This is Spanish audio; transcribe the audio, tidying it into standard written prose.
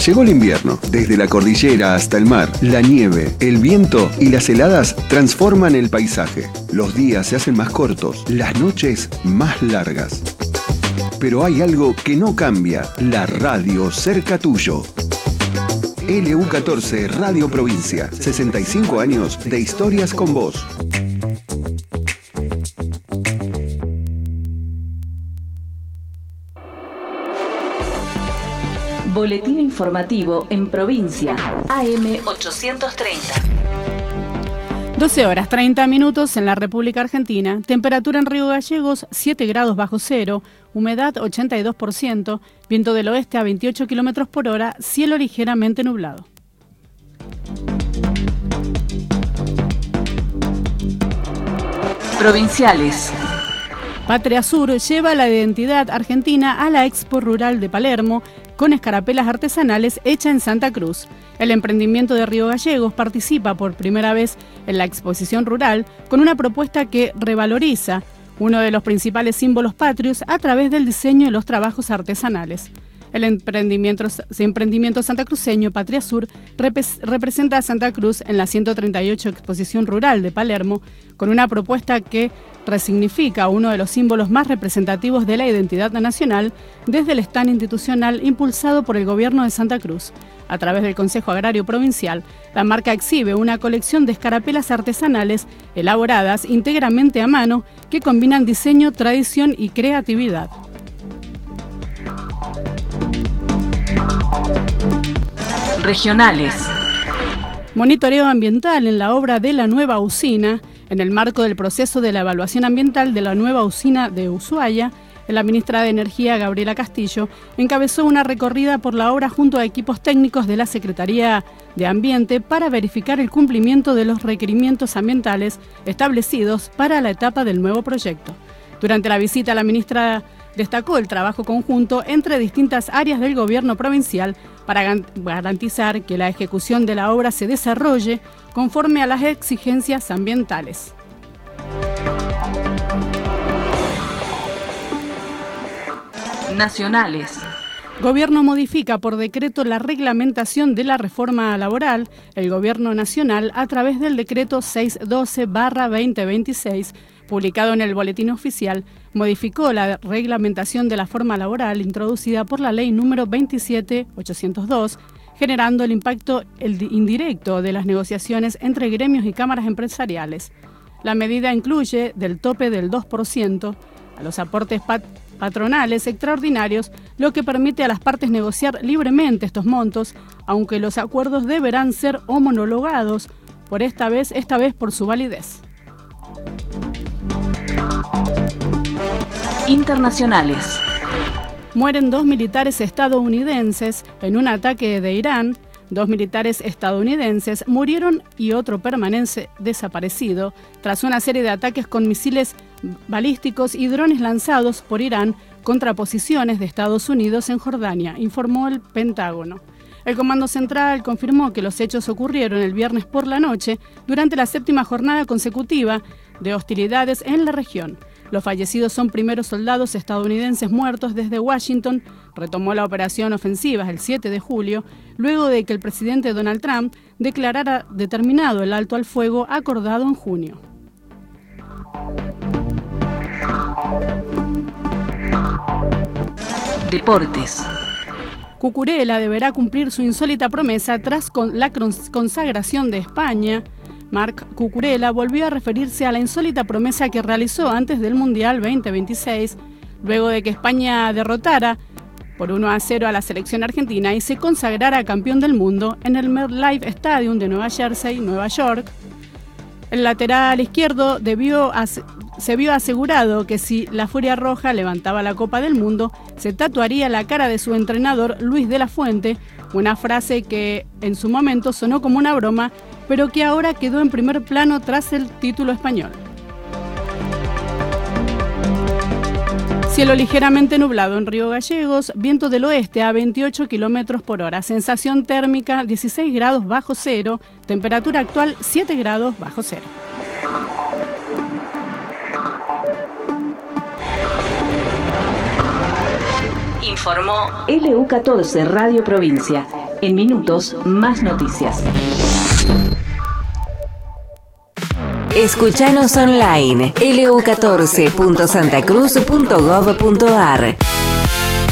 Llegó el invierno. Desde la cordillera hasta el mar, la nieve, el viento y las heladas transforman el paisaje. Los días se hacen más cortos, las noches más largas. Pero hay algo que no cambia: la radio cerca tuyo. LU14 Radio Provincia, 65 años de historias con vos. Boletín informativo en provincia, AM 830. 12 horas 30 minutos en la República Argentina. Temperatura en Río Gallegos 7 grados bajo cero, humedad 82%, viento del oeste a 28 kilómetros por hora, cielo ligeramente nublado. Provinciales. Patria Sur lleva la identidad argentina a la Expo Rural de Palermo con escarapelas artesanales hechas en Santa Cruz. El emprendimiento de Río Gallegos participa por primera vez en la exposición rural con una propuesta que revaloriza uno de los principales símbolos patrios a través del diseño de los trabajos artesanales. El emprendimiento santacruceño Patria Sur representa a Santa Cruz en la 138 Exposición Rural de Palermo con una propuesta que resignifica uno de los símbolos más representativos de la identidad nacional desde el stand institucional impulsado por el gobierno de Santa Cruz. A través del Consejo Agrario Provincial, la marca exhibe una colección de escarapelas artesanales elaboradas íntegramente a mano que combinan diseño, tradición y creatividad. Regionales. Monitoreo ambiental en la obra de la nueva usina. En el marco del proceso de la evaluación ambiental de la nueva usina de Ushuaia, la ministra de Energía, Gabriela Castillo, encabezó una recorrida por la obra junto a equipos técnicos de la Secretaría de Ambiente para verificar el cumplimiento de los requerimientos ambientales establecidos para la etapa del nuevo proyecto. Durante la visita, la ministra destacó el trabajo conjunto entre distintas áreas del gobierno provincial para garantizar que la ejecución de la obra se desarrolle conforme a las exigencias ambientales. Nacionales. Gobierno modifica por decreto la reglamentación de la reforma laboral. El Gobierno Nacional, a través del decreto 612/2026, publicado en el Boletín Oficial, modificó la reglamentación de la forma laboral introducida por la Ley número 27.802, generando el impacto indirecto de las negociaciones entre gremios y cámaras empresariales. La medida incluye del tope del 2% a los aportes patronales extraordinarios, lo que permite a las partes negociar libremente estos montos, aunque los acuerdos deberán ser homologados por esta vez por su validez. Internacionales. Mueren 2 militares estadounidenses en un ataque de Irán. 2 militares estadounidenses murieron y otro permanece desaparecido tras una serie de ataques con misiles balísticos y drones lanzados por Irán contra posiciones de Estados Unidos en Jordania, informó el Pentágono. El Comando Central confirmó que los hechos ocurrieron el viernes por la noche durante la 7ª jornada consecutiva de hostilidades en la región. Los fallecidos son primeros soldados estadounidenses muertos desde Washington. Retomó la operación ofensiva el 7 de julio, luego de que el presidente Donald Trump declarara determinado el alto al fuego acordado en junio. Deportes. Cucurella deberá cumplir su insólita promesa tras la consagración de España. Marc Cucurella volvió a referirse a la insólita promesa que realizó antes del Mundial 2026, luego de que España derrotara por 1-0 a la selección argentina y se consagrara campeón del mundo en el MetLife Stadium de Nueva Jersey, Nueva York. El lateral izquierdo se vio asegurado que si la Furia Roja levantaba la Copa del Mundo, se tatuaría la cara de su entrenador Luis de la Fuente, una frase que en su momento sonó como una broma, pero que ahora quedó en primer plano tras el título español. Cielo ligeramente nublado en Río Gallegos, viento del oeste a 28 kilómetros por hora, sensación térmica 16 grados bajo cero, temperatura actual 7 grados bajo cero. Informó LU14 Radio Provincia, En minutos, más noticias. Escuchanos online, lu14.santacruz.gov.ar.